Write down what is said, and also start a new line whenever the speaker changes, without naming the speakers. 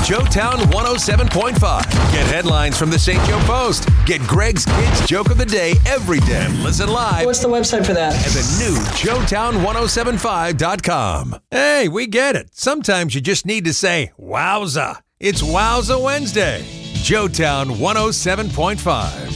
Joetown 107.5. Get headlines from the St. Joe Post. Get Greg's Kids Joke of the Day every day. Listen live.
What's the website for that?
At the new Joetown1075.com. Hey, we get it. Sometimes you just need to say, wowza. It's Wowza Wednesday. Joetown 107.5.